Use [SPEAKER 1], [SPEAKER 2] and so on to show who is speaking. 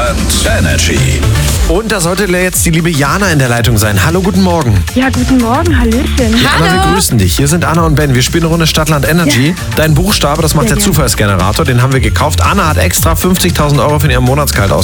[SPEAKER 1] Stadtland Energy.
[SPEAKER 2] Und da sollte jetzt die liebe Jana in der Leitung sein. Hallo, guten Morgen.
[SPEAKER 3] Ja, guten Morgen, hallöchen.
[SPEAKER 2] Ja, Anna, wir grüßen dich. Hier sind Anna und Ben. Wir spielen eine Runde Stadtland Energy.
[SPEAKER 3] Ja.
[SPEAKER 2] Dein Buchstabe, das macht
[SPEAKER 3] Sehr
[SPEAKER 2] der
[SPEAKER 3] gerne.
[SPEAKER 2] Zufallsgenerator. Den haben wir gekauft. Anna hat extra 50.000 Euro für ihren Monatsgehalt